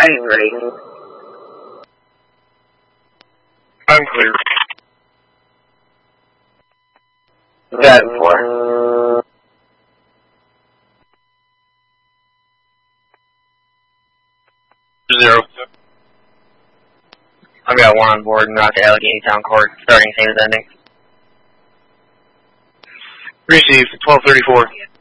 I'm ready. I'm clear. Got 4. Zero. I've got 1 on board and not to Allegheny Town Court. Starting same as ending. Received. 1234.